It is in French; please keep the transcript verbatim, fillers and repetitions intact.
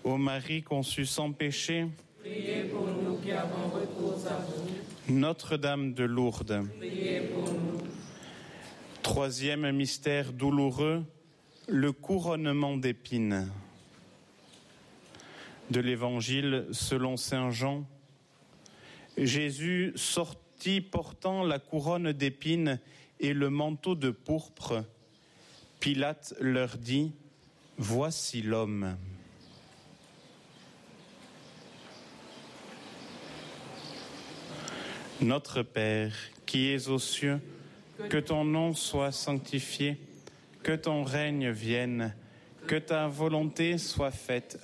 Ô Marie conçue sans péché, priez pour nous qui avons recours à vous. Notre-Dame de Lourdes, Priez pour nous. troisième mystère douloureux, le couronnement d'épines. De l'Évangile selon saint Jean, Jésus sortit portant la couronne d'épines et le manteau de pourpre. Pilate leur dit, « Voici l'homme ». Notre Père, qui es aux cieux, que ton nom soit sanctifié, que ton règne vienne, que ta volonté soit faite